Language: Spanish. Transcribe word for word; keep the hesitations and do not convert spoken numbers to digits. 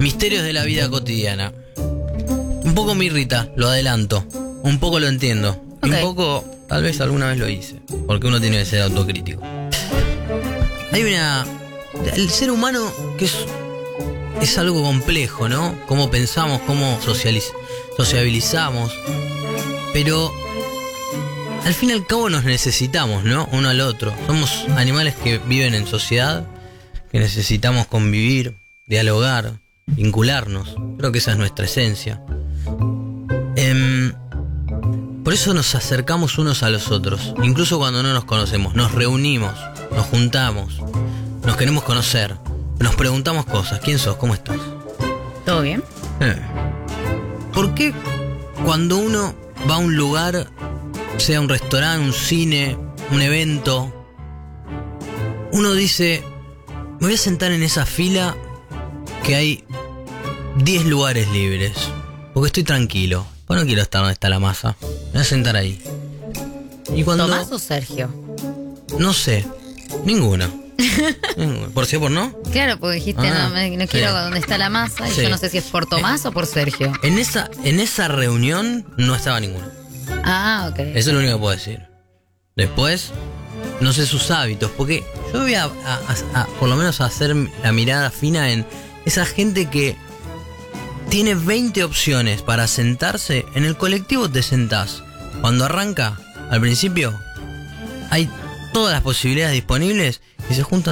Misterios de la vida cotidiana. Un poco me irrita, lo adelanto. Un poco lo entiendo. Y Ok. un poco, tal vez alguna vez lo hice. Porque uno tiene que ser autocrítico. Hay una... El ser humano que es... Es algo complejo, ¿no? Cómo pensamos, cómo socializ- sociabilizamos. Pero... Al fin y al cabo nos necesitamos, ¿no? Uno al otro. Somos animales que viven en sociedad, que necesitamos convivir, dialogar, vincularnos. Creo que esa es nuestra esencia. Eh, por eso nos acercamos unos a los otros, incluso cuando no nos conocemos. Nos reunimos, nos juntamos, nos queremos conocer, nos preguntamos cosas. ¿Quién sos? ¿Cómo estás? ¿Todo bien? Eh. ¿Por qué cuando uno va a un lugar, sea un restaurante, un cine, un evento, uno dice, me voy a sentar en esa fila que hay diez lugares libres, porque estoy tranquilo, pues no quiero estar donde está la masa, me voy a sentar ahí? Y cuando... ¿Tomás o Sergio? No sé, ninguno. Ninguno. ¿Por sí o por no? Claro, porque dijiste, Ah, no, me- no quiero sí. donde está la masa. Y Sí. yo no sé si es por Tomás o por Sergio. En esa, en esa reunión no estaba ninguno. Ah, ok. Eso es lo único que puedo decir. Después, no sé sus hábitos, porque yo voy a, a- a- a- por lo menos a hacer la mirada fina en esa gente que tiene veinte opciones para sentarse. En el colectivo te sentás. Cuando arranca, al principio, hay todas las posibilidades disponibles y se juntan